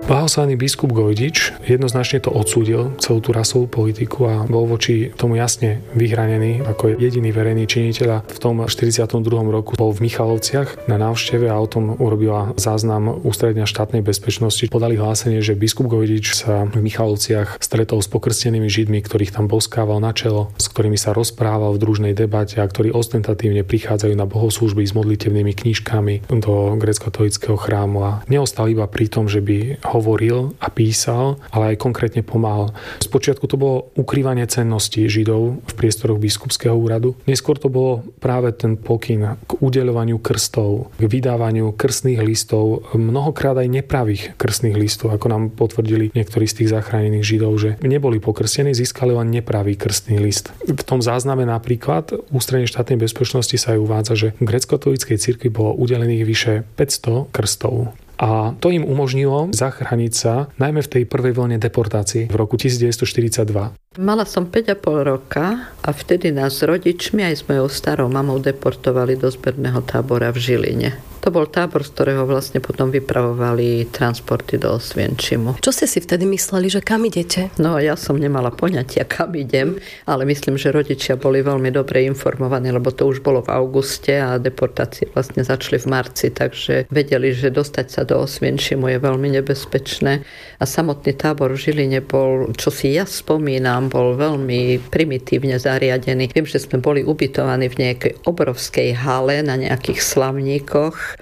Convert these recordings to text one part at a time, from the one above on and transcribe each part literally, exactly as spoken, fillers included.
Blahoslavený biskup Gojdič jednoznačne to odsúdil, celú tú rasovú politiku, a bol voči tomu jasne vyhranený ako jediný verejný činiteľ, a v tom štyridsiatom druhom roku bol v Michalovciach na návšteve a o tom urobila záznam Ústredňa štátnej bezpečnosti. Podali hlásenie, že biskup Gojdič sa v Michalovciach stretol s pokrstenými Židmi, ktorých tam boskával na čelo, s ktorými sa rozprával v družnej debate a ktorí ostentatívne prichádzajú na bohoslúžby s modlitevnými knižkami do gréckokatolíckeho chrámu, a neostal iba pri tom, že by hovoril a písal, ale aj konkrétne pomáhal. Spočiatku to bolo ukrývanie cenností Židov v priestoroch biskupského úradu. Neskôr to bolo práve ten pokyn k udeľovaniu krstov, k vydávaniu krstných listov, mnohokrát aj nepravých krstných listov, ako nám potvrdili niektorí z tých zachránených Židov, že neboli pokrstení, získali len nepravý krstný list. V tom zázname napríklad Ústredne štátnej bezpečnosti sa aj uvádza, že v gréckokatolíckej cirkvi bolo udelených vyše päťsto krstov. A to im umožnilo zachrániť sa najmä v tej prvej vlne deportácií v roku devätnásťstoštyridsaťdva. Mala som päť a pol roka a vtedy nás s rodičmi aj s mojou starou mamou deportovali do zberného tábora v Žiline. To bol tábor, z ktorého vlastne potom vypravovali transporty do Osvienčimu. Čo ste si vtedy mysleli, že kam idete? No, ja som nemala poňatia, kam idem, ale myslím, že rodičia boli veľmi dobre informovaní, lebo to už bolo v auguste a deportácie vlastne začali v marci, takže vedeli, že dostať sa do Osvienčimu je veľmi nebezpečné. A samotný tábor v Žiline bol, čo si ja spomínam, bol veľmi primitívne zariadený. Viem, že sme boli ubytovaní v nejakej obrovskej hale na nejakých slavníkoch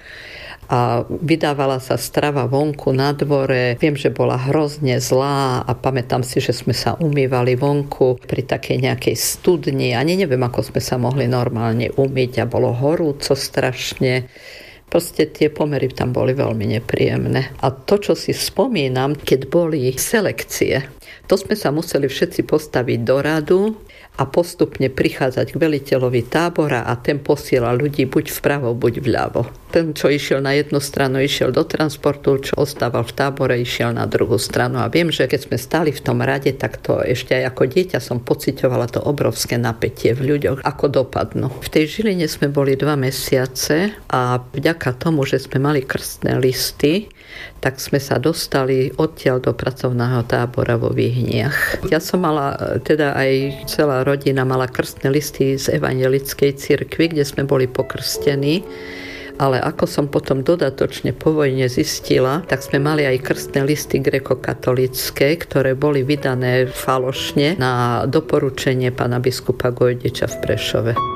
a vydávala sa strava vonku na dvore. Viem, že bola hrozne zlá a pamätám si, že sme sa umývali vonku pri takej nejakej studni. Ani neviem, ako sme sa mohli normálne umyť a bolo horúco strašne. Proste tie pomery tam boli veľmi nepríjemné. A to, čo si spomínam, keď boli selekcie, to sme sa museli všetci postaviť do radu a postupne prichádzať k veliteľovi tábora a ten posiela ľudí buď vpravo, buď vľavo. Ten, čo išiel na jednu stranu, išiel do transportu, čo ostával v tábore, išiel na druhú stranu. A viem, že keď sme stali v tom rade, tak to ešte aj ako dieťa som pociťovala to obrovské napätie v ľuďoch, ako dopadnú. V tej Žiline sme boli dva mesiace a vďaka tomu, že sme mali krstné listy, tak sme sa dostali odtiaľ do pracovného tábora vo Vyhniach. Ja som mala, teda aj celá rodina mala krstné listy z evangelickej cirkvi, kde sme boli pokrstení. Ale ako som potom dodatočne po vojne zistila, tak sme mali aj krstné listy grékokatolícke, ktoré boli vydané falošne na doporučenie pána biskupa Gojdiča v Prešove.